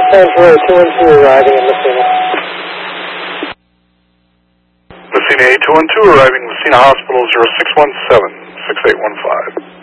Transfer 212 arriving in Messina. Messina 8212 arriving Messina Hospital 0617-6815.